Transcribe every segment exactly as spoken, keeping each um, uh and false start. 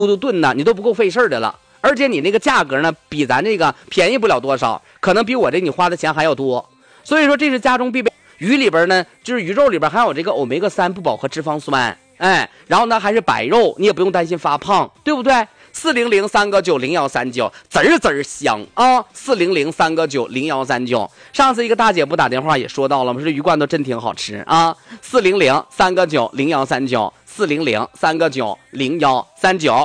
嘟嘟炖呢，你都不够费事的了。而且你那个价格呢，比咱这个便宜不了多少，可能比我这你花的钱还要多。所以说这是家中必备。鱼里边呢，就是鱼肉里边还有这个欧米伽三不饱和脂肪酸，哎，然后呢还是白肉，你也不用担心发胖，对不对？四零零三个九零幺三九，滋儿滋儿香啊！四零零三个九零幺三九。上次一个大姐不打电话也说到了，我说这鱼罐头真挺好吃啊！四零零三个九零幺三九，四零零三个九零幺三九。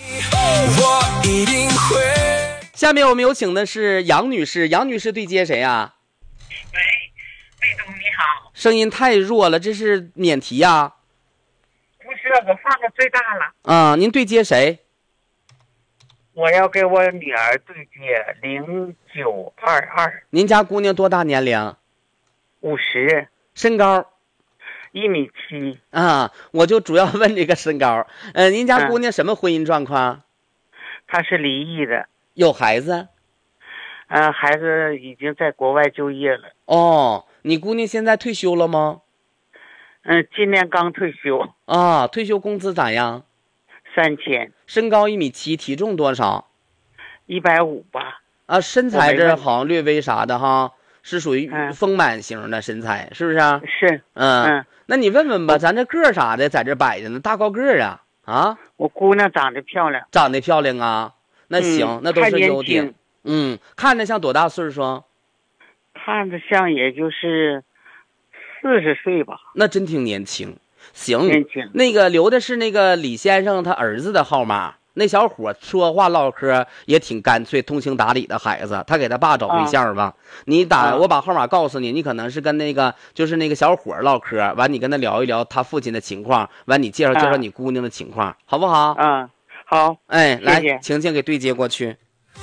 下面我们有请的是杨女士，杨女士对接谁啊？ 喂，魏总你好。 声音太弱了，这是免提呀、啊？ 不是，我放的最大了。 啊，您对接谁？ 我要给我女儿对接零九二二。 您家姑娘多大年龄？ 五十。 身高？ 一米七。 啊，我就主要问这个身高。呃，您家姑娘什么婚姻状况？ 嗯、她是离异的。 有孩子？ 呃，孩子已经在国外就业了。 哦，你姑娘现在退休了吗？ 嗯、呃，今年刚退休。 啊，退休工资咋样？ 三千。 身高一米七，体重多少？ 一百五吧。 啊，身材这好像略微啥的哈，是属于丰满型的身材，是不是啊？ 是。 嗯。 嗯， 那你问问吧，咱这个啥的在这摆着呢，大高个啊啊！ 我姑娘长得漂亮。 长得漂亮啊，那行， 嗯、 那都是优点。嗯，看着像多大岁数？ 看着像也就是四十岁吧。 那真挺年轻。行， 年轻。 那个留的是那个李先生他儿子的号码。那小伙说话唠嗑也挺干脆，通情达理的孩子，他给他爸找对象吧。啊、你打、啊、我把号码告诉你，你可能是跟那个就是那个小伙唠嗑，完你跟他聊一聊他父亲的情况，完你介绍介绍你姑娘的情况，啊、好不好？ 啊，好。 哎，来， 谢谢请请给对接过去。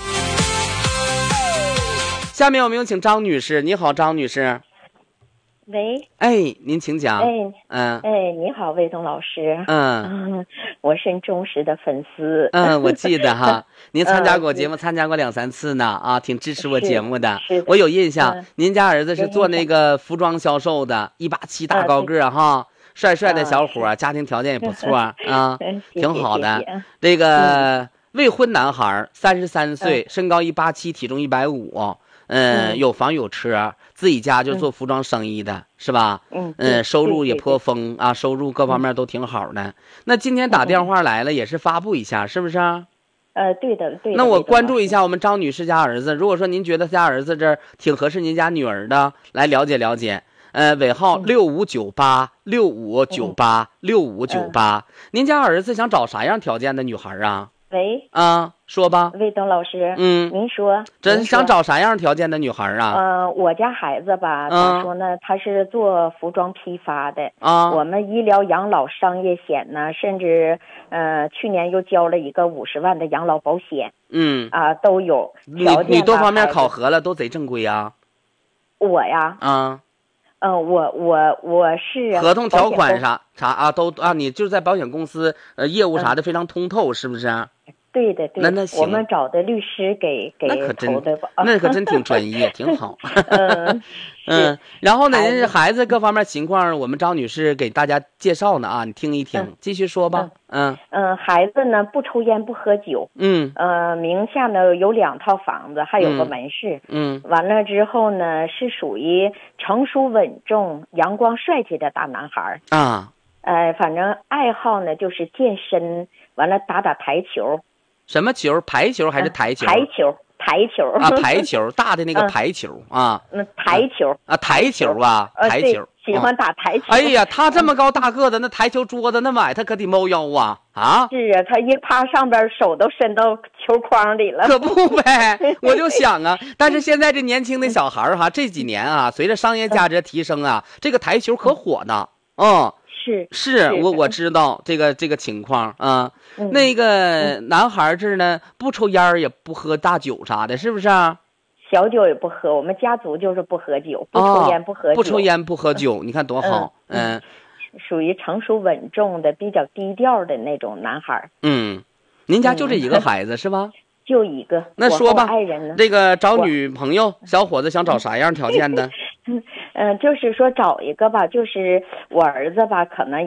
下面我们有请张女士，你好，张女士。 喂， 哎，您请讲。 哎， 嗯， 哎，你好，魏东老师。 嗯， 嗯我是忠实的粉丝。 嗯，我记得哈，您参加过节目，嗯、参加过两三次呢，啊，挺支持我节目的。 是的， 我有印象， 嗯、 您家儿子是做那个服装销售的，一八七大高个、啊、哈，帅帅的小伙，家庭条件也不错啊，挺好的。 谢谢这个、嗯、未婚男孩，三十三岁，身高一八七，体重一百五。嗯， 嗯有房有车，自己家就做服装生意的，嗯、是吧？ 嗯嗯，收入也颇丰啊，收入各方面都挺好的。嗯、那今天打电话来了，也是发布一下，是不是？ 呃，对的，对的。 那我关注一下我们张女士家儿子，如果说您觉得他家儿子这儿挺合适您家女儿的，来了解了解。呃，尾号六五九八六五九八六五九八，您家儿子想找啥样条件的女孩啊？ 喂， 啊，说吧， 魏东老师， 嗯， 您说， 真想找啥样条件的女孩啊？ 呃，我家孩子吧，咋说呢？他是做服装批发的啊。 我们医疗养老商业险呢，甚至呃，去年又交了一个五十万的养老保险。 嗯啊，都有。 你你多方面考核了，都贼正规啊。 我呀。 啊。 嗯，我我我是合同条款啥啥啊都啊，你就是在保险公司呃业务啥的非常通透，是不是啊？ 对的，对的。 那那行， 我们找的律师给给投的吧， 那可真挺专业，挺好。 嗯嗯，然后呢，人家孩子各方面情况，我们张女士给大家介绍呢啊，你听一听， 嗯、 继续说吧。 嗯嗯，孩子呢不抽烟不喝酒， 嗯， 呃，名下呢有两套房子，还有个门市， 嗯， 完了之后呢是属于成熟稳重、阳光帅气的大男孩啊。 呃，反正爱好呢就是健身，完了打打台球。 什么球？排球还是台球？ 台球，台球啊，排球，大的那个排球啊。 嗯，台球啊，台球啊，台球， 喜欢打台球。 哎呀，他这么高大个子，那台球桌子那买他可得猫腰啊啊！ 是啊，他一趴上边，手都伸到球框里了。 可不呗，我就想啊，但是现在这年轻的小孩哈，这几年啊，随着商业价值提升啊，这个台球可火呢。嗯。 是是，我我知道这个这个情况啊。嗯、那个男孩这呢，不抽烟也不喝大酒啥的，是不是啊？ 小酒也不喝，我们家族就是不喝酒，不抽烟不喝酒， 不抽烟不喝酒，你看多好。嗯， 嗯属于成熟稳重的、比较低调的那种男孩。 嗯，您家就这一个孩子、嗯、是吧？ 就一个。 那说吧， 爱人呢？ 这个找女朋友，小伙子想找啥样条件的？ 嗯、呃，就是说找一个吧，就是我儿子吧，可能。